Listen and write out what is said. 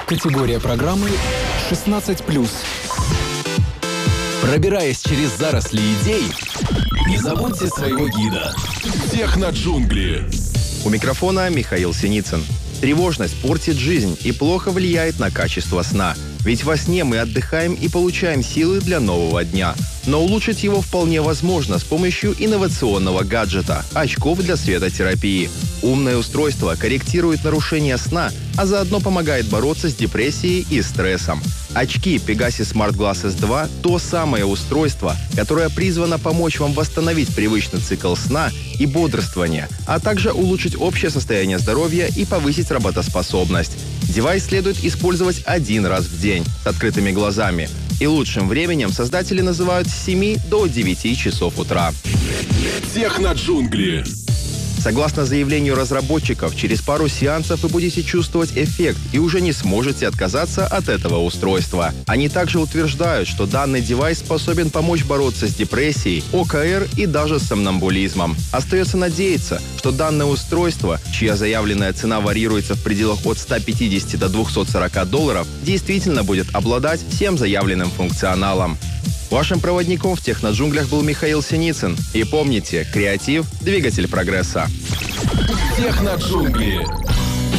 Категория программы 16+. Пробираясь через заросли идей, не забудьте своего гида. Техноджунгли. У микрофона Михаил Синицын. Тревожность портит жизнь и плохо влияет на качество сна. Ведь во сне мы отдыхаем и получаем силы для нового дня. Но улучшить его вполне возможно с помощью инновационного гаджета – очков для светотерапии. Умное устройство корректирует нарушение сна, а заодно помогает бороться с депрессией и стрессом. Очки Pegasys Smart Glasses 2 – то самое устройство, которое призвано помочь вам восстановить привычный цикл сна и бодрствования, а также улучшить общее состояние здоровья и повысить работоспособность. Девайс следует использовать один раз в день с открытыми глазами. И лучшим временем создатели называют с 7 до 9 часов утра. Техноджунгли. Согласно заявлению разработчиков, через пару сеансов вы будете чувствовать эффект и уже не сможете отказаться от этого устройства. Они также утверждают, что данный девайс способен помочь бороться с депрессией, ОКР и даже с сомнамбулизмом. Остается надеяться, что данное устройство, чья заявленная цена варьируется в пределах от 150 до $240, действительно будет обладать всем заявленным функционалом. Вашим проводником в Техноджунглях был Михаил Синицын. И помните, креатив – двигатель прогресса. Техноджунгли.